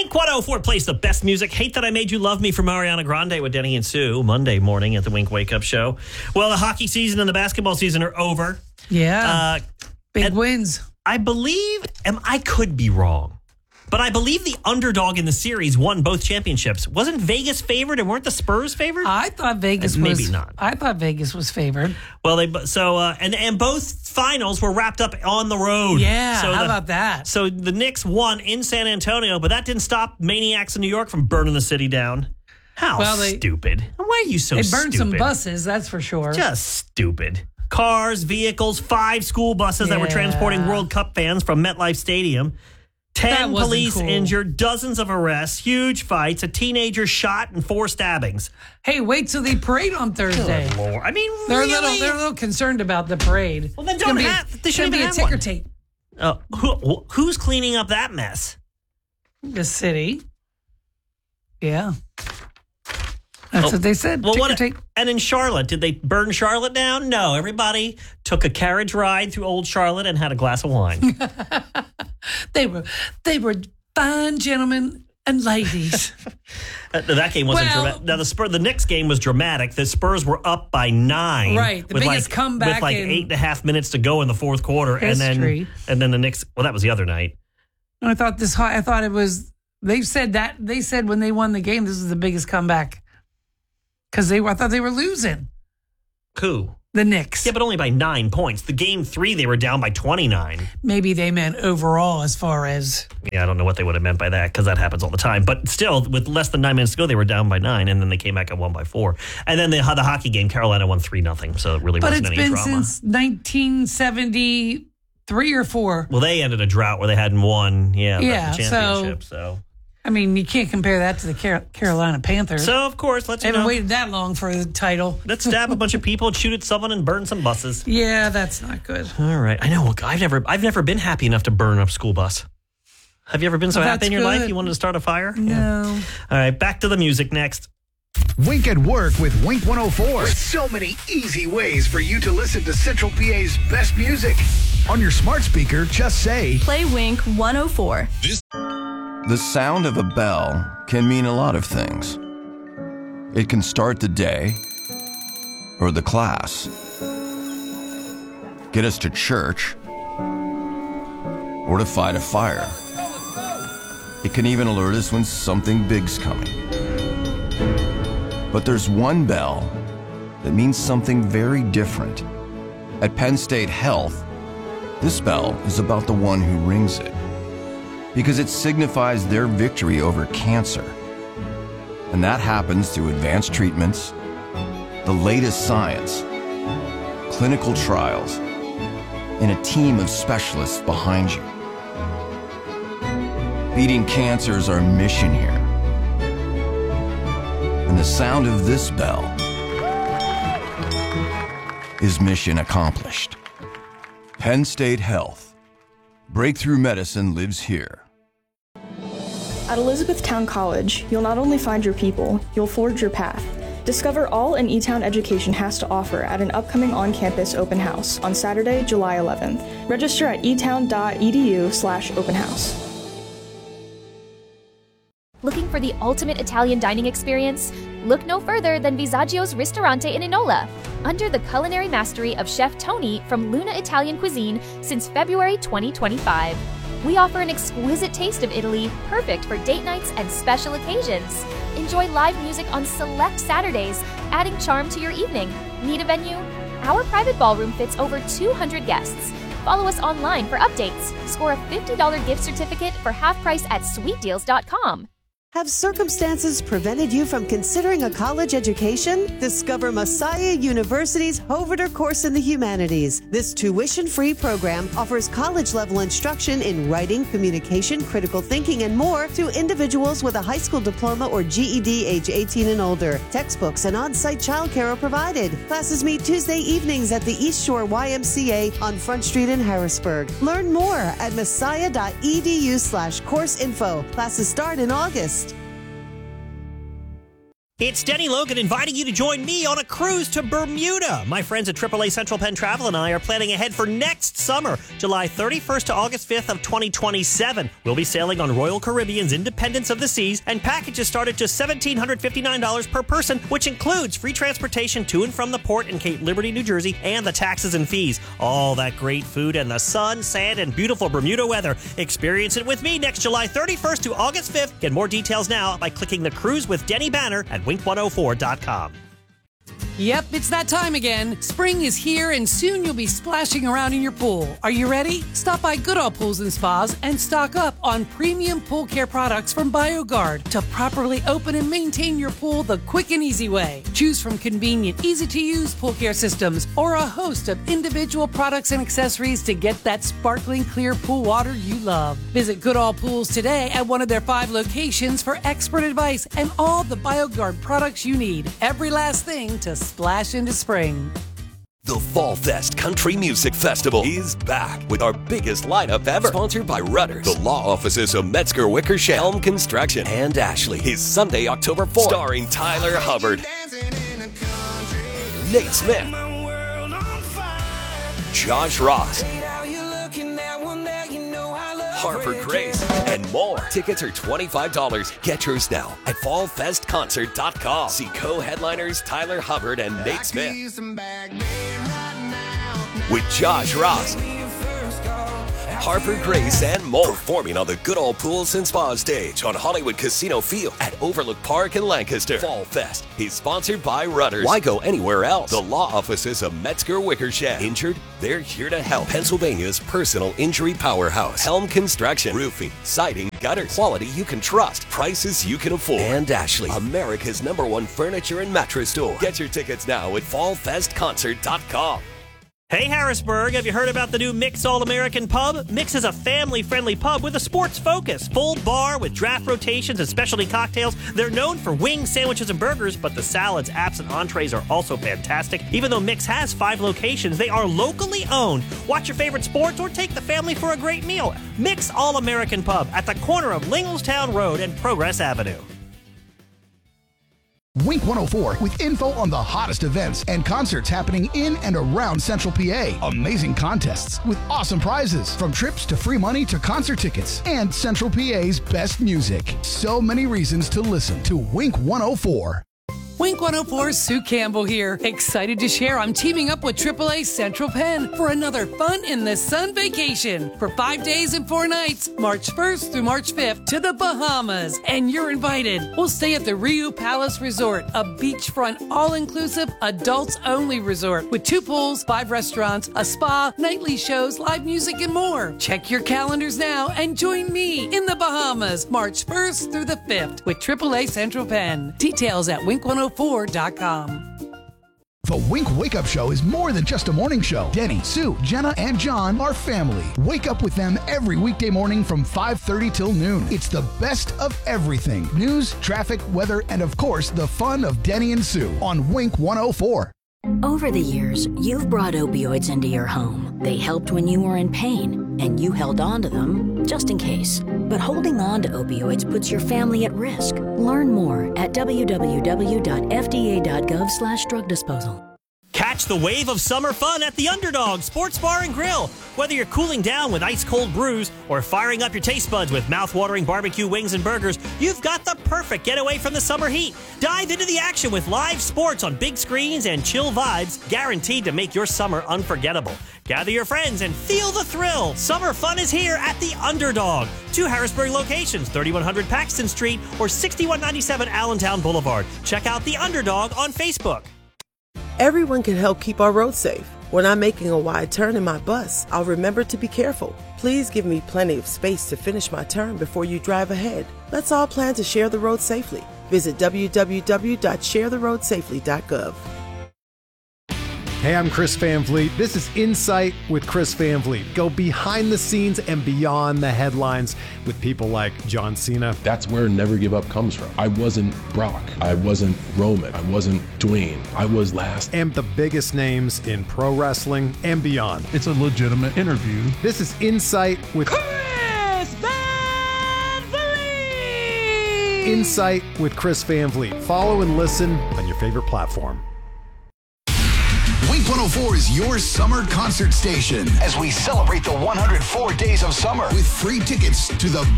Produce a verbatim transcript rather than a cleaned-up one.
Wink one oh four plays the best music. Hate That I Made You Love Me from Ariana Grande with Denny and Sue Monday morning at the Wink Wake Up Show. Well, the hockey season and the basketball season are over. Yeah. Uh, Big wins. I believe, and I could be wrong, but I believe the underdog in the series won both championships. Wasn't Vegas favored and weren't the Spurs favored? I thought Vegas Uh, was. maybe not. I thought Vegas was favored. Well, they so uh, and and both finals were wrapped up on the road. Yeah, so how the, about that? So the Knicks won in San Antonio, but that didn't stop maniacs in New York from burning the city down. How Well, they- stupid! Why are you so They stupid? burned some buses, that's for sure. Just stupid. Cars, vehicles, five school buses that were Yeah. transporting World Cup fans from MetLife Stadium. Ten That wasn't police cool. injured, dozens of arrests, huge fights, a teenager shot, and four stabbings. Hey, wait till the parade on Thursday. Good Lord. I mean, They're really? a little, they're a little concerned about the parade. Well, then It's gonna don't be a- have- they it's shouldn't gonna be even a have ticker one. tape. Uh, who, who's cleaning up that mess? The city. Yeah. That's Oh, what they said. Well, ticker what? tape. And in Charlotte, did they burn Charlotte down? No, everybody took a carriage ride through Old Charlotte and had a glass of wine. They were, they were fine gentlemen and ladies. Uh, that game wasn't Well- dramatic. Now the Spurs, the Knicks game was dramatic. The Spurs were up by nine, Right, the with biggest like, comeback with like in eight and a half minutes to go in the fourth quarter, and history. then and then the Knicks. Well, that was the other night. And I thought this. I thought it was. They said that. They said when they won the game, this was the biggest comeback because they. were- I thought they were losing. Who? The Knicks. Yeah, but only by nine points. The game three, they were down by twenty-nine. Maybe they meant overall as far as. Yeah, I don't know what they would have meant by that because that happens all the time. But still, with less than nine minutes to go, they were down by nine, and then they came back and won by four. And then the, the hockey game, Carolina won three nothing. So it really But wasn't it's any been drama. since nineteen seventy-three or four. Well, they ended a drought where they hadn't won. Yeah, the Yeah, so- championship. So. I mean, you can't compare that to the Car- Carolina Panthers. So, of course, let's they you haven't know, waited that long for the title. let's stab a bunch of people, shoot at someone, and burn some buses. Yeah, that's not good. All right, I know. I've never, I've never been happy enough to burn up a school bus. Have you ever been so Well, happy that's in your life good. you wanted to start a fire? No. All right, back to the music next. Wink at Work with Wink one oh four. With so many easy ways for you to listen to Central P A's best music. On your smart speaker, just say, Play Wink one oh four. The sound of a bell can mean a lot of things. It can start the day or the class, get us to church, or to fight a fire. It can even alert us when something big's coming. But there's one bell that means something very different. At Penn State Health, this bell is about the one who rings it, because it signifies their victory over cancer. And that happens through advanced treatments, the latest science, clinical trials, and a team of specialists behind you. Beating cancer is our mission here. And the sound of this bell is mission accomplished. Penn State Health. Breakthrough medicine lives here. At Elizabethtown College, you'll not only find your people, you'll forge your path. Discover all an E-Town education has to offer at an upcoming on-campus open house on Saturday, July eleventh. Register at etown.edu slash open house. Looking for the ultimate Italian dining experience? Look no further than Visaggio's Ristorante in Enola. Under the culinary mastery of Chef Tony from Luna Italian Cuisine since February twenty twenty-five. We offer an exquisite taste of Italy, perfect for date nights and special occasions. Enjoy live music on select Saturdays, adding charm to your evening. Need a venue? Our private ballroom fits over two hundred guests. Follow us online for updates. Score a fifty dollars gift certificate for half price at sweet deals dot com. Have circumstances prevented you from considering a college education? Discover Messiah University's Hoverter course in the humanities. This tuition-free program offers college-level instruction in writing, communication, critical thinking, and more to individuals with a high school diploma or G E D age eighteen and older. Textbooks and on-site childcare are provided. Classes meet Tuesday evenings at the East Shore Y M C A on Front Street in Harrisburg. Learn more at messiah.edu slash course info. Classes start in August. It's Denny Logan inviting you to join me on a cruise to Bermuda. My friends at triple A Central Penn Travel and I are planning ahead for next summer, July thirty-first to August fifth of twenty twenty-seven. We'll be sailing on Royal Caribbean's Independence of the Seas, and packages start at just one thousand seven hundred fifty-nine dollars per person, which includes free transportation to and from the port in Cape Liberty, New Jersey, and the taxes and fees. All that great food and the sun, sand, and beautiful Bermuda weather. Experience it with me next July thirty-first to August fifth. Get more details now by clicking the Cruise with Denny banner at wink one oh four dot com. Yep, it's that time again. Spring is here and soon you'll be splashing around in your pool. Are you ready? Stop by Goodall Pools and Spas and stock up on premium pool care products from BioGuard to properly open and maintain your pool the quick and easy way. Choose from convenient, easy-to-use pool care systems or a host of individual products and accessories to get that sparkling clear pool water you love. Visit Goodall Pools today at one of their five locations for expert advice and all the BioGuard products you need. Every last thing to splash into spring. The Fall Fest Country Music Festival is back with our biggest lineup ever. Sponsored by Rudders, the law offices of Metzger Wickersham, Helm Construction, and Ashley. Is Sunday, October fourth. Starring Tyler Hubbard, Nate Smith, Josh Ross, Harper Grace, and more. Tickets are twenty-five dollars. Get yours now at fall fest concert dot com. See co-headliners Tyler Hubbard and Nate Smith with Josh Ross, Harper Grace, and more. Performing on the Goodall Pools and Spa stage on Hollywood Casino Field at Overlook Park in Lancaster. Fall Fest is sponsored by Rudders. Why go anywhere else? The law offices of Metzger Wickersham. Injured? They're here to help. Pennsylvania's personal injury powerhouse. Helm Construction. Roofing, siding, gutters. Quality you can trust. Prices you can afford. And Ashley, America's number one furniture and mattress store. Get your tickets now at fall fest concert dot com. Hey Harrisburg, have you heard about the new Mix All-American Pub? Mix is a family-friendly pub with a sports focus. Full bar with draft rotations and specialty cocktails. They're known for wings, sandwiches, and burgers, but the salads, apps, and entrees are also fantastic. Even though Mix has five locations, they are locally owned. Watch your favorite sports or take the family for a great meal. Mix All-American Pub at the corner of Linglestown Road and Progress Avenue. Wink one oh four with info on the hottest events and concerts happening in and around Central P A. Amazing contests with awesome prizes, from trips to free money to concert tickets, and Central P A's best music. So many reasons to listen to Wink one oh four. Wink one oh four's Sue Campbell here. Excited to share I'm teaming up with triple A Central Penn for another fun in the sun vacation for five days and four nights, March first through March fifth to the Bahamas. And you're invited. We'll stay at the Rio Palace Resort, a beachfront, all-inclusive, adults-only resort with two pools, five restaurants, a spa, nightly shows, live music, and more. Check your calendars now and join me in the Bahamas, March first through the fifth with triple A Central Penn. Details at wink one oh four dot com. The Wink Wake Up Show is more than just a morning show. Denny, Sue, Jenna, and John are family. Wake up with them every weekday morning from five thirty till noon. It's the best of everything. News, traffic, weather, and of course, the fun of Denny and Sue on Wink one oh four. Over the years, you've brought opioids into your home. They helped when you were in pain, and you held on to them just in case. But holding on to opioids puts your family at risk. Learn more at w w w dot f d a dot gov slash drug disposal. Catch the wave of summer fun at the Underdog Sports Bar and Grill. Whether you're cooling down with ice-cold brews or firing up your taste buds with mouth-watering barbecue wings and burgers, you've got the perfect getaway from the summer heat. Dive into the action with live sports on big screens and chill vibes, guaranteed to make your summer unforgettable. Gather your friends and feel the thrill. Summer fun is here at the Underdog. Two Harrisburg locations, thirty-one hundred Paxton Street or sixty-one ninety-seven Allentown Boulevard. Check out the Underdog on Facebook. Everyone can help keep our roads safe. When I'm making a wide turn in my bus, I'll remember to be careful. Please give me plenty of space to finish my turn before you drive ahead. Let's all plan to share the road safely. Visit w w w dot share the road safely dot gov. Hey, I'm Chris Van Vliet. This is Insight with Chris Van Vliet. Go behind the scenes and beyond the headlines with people like John Cena. That's where Never Give Up comes from. I wasn't Brock. I wasn't Roman. I wasn't Dwayne. I was last. And the biggest names in pro wrestling and beyond. It's a legitimate interview. This is Insight with Chris Van Vliet. Insight with Chris Van Vliet. Follow and listen on your favorite platform. Wink one oh four is your summer concert station as we celebrate the one hundred four days of summer with free tickets to the